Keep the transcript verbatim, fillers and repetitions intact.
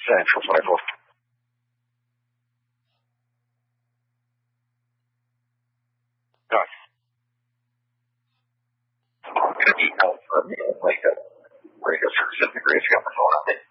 Central twenty-four. Done. I'm going to be out for a meal, like a radio service degrees. Got my phone on it.